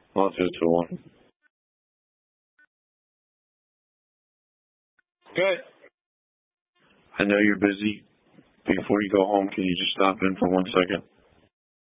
I'll do 2-1. Good. I know you're busy. Before you go home, can you just stop in for 1 second?